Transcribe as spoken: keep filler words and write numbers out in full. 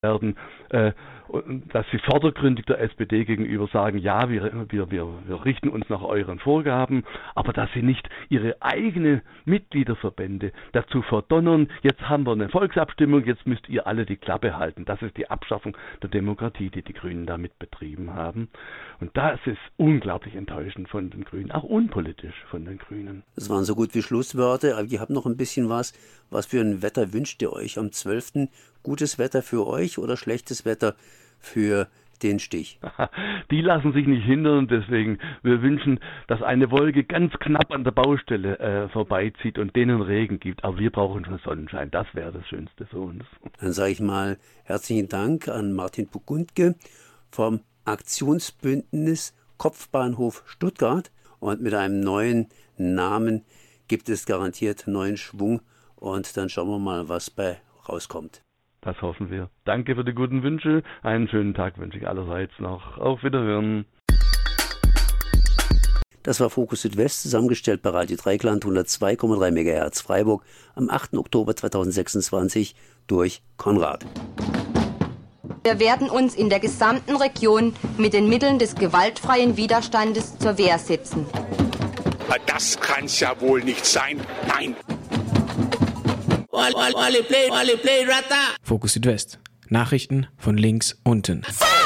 werden, äh, dass sie vordergründig der S P D gegenüber sagen, ja, wir, wir, wir, wir richten uns nach euren Vorgaben, aber dass sie nicht ihre eigenen Mitgliederverbände dazu verdonnern, jetzt haben wir eine Volksabstimmung, jetzt müsst ihr alle die Klappe halten. Das ist die Abschaffung der Demokratie, die die Grünen damit betrieben haben. Und das ist unglaublich enttäuschend von den Grünen, auch unpolitisch von den Grünen. Das waren so gut wie Schlussworte, aber ihr habt noch ein bisschen was. Was für ein Wetter wünscht ihr euch am zwölften? Gutes Wetter für euch oder schlechtes Wetter für den Stich? Die lassen sich nicht hindern, deswegen wir wünschen, dass eine Wolke ganz knapp an der Baustelle äh, vorbeizieht und denen Regen gibt. Aber wir brauchen schon Sonnenschein, das wäre das Schönste für uns. Dann sage ich mal herzlichen Dank an Martin Pogundke vom Aktionsbündnis Kopfbahnhof Stuttgart. Und mit einem neuen Namen gibt es garantiert neuen Schwung. Und dann schauen wir mal, was bei rauskommt. Das hoffen wir. Danke für die guten Wünsche. Einen schönen Tag wünsche ich allerseits noch. Auf Wiederhören. Das war Fokus Südwest, zusammengestellt bei Radio Dreikland hundertzwei Komma drei Megahertz Freiburg am achten Oktober zweitausendsechsundzwanzig durch Konrad. Wir werden uns in der gesamten Region mit den Mitteln des gewaltfreien Widerstandes zur Wehr setzen. Das kann's ja wohl nicht sein. Nein. Fokus Südwest. Nachrichten von links unten.